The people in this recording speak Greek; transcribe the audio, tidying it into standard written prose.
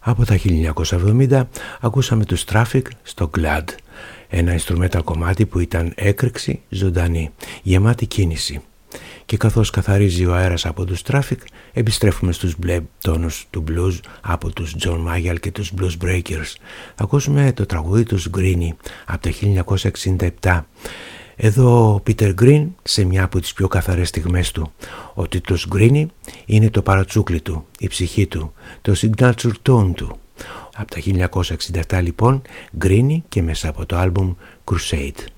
Από τα 1970 ακούσαμε τους Traffic στο Glad, ένα instrumental κομμάτι που ήταν έκρηξη ζωντανή, γεμάτη κίνηση. Και καθώς καθαρίζει ο αέρας από τους Traffic, επιστρέφουμε στους μπλε τόνους του blues από τους John Mayall και τους Blues Breakers. Θα ακούσουμε το τραγούδι τους Greenie από το 1967. Εδώ ο Peter Green σε μια από τις πιο καθαρές στιγμές του. Ο τίτλος Greenie είναι το παρατσούκλι του, η ψυχή του, το signature tone του. Από τα 1967 λοιπόν, Greenie και μέσα από το άλμπουμ Crusade.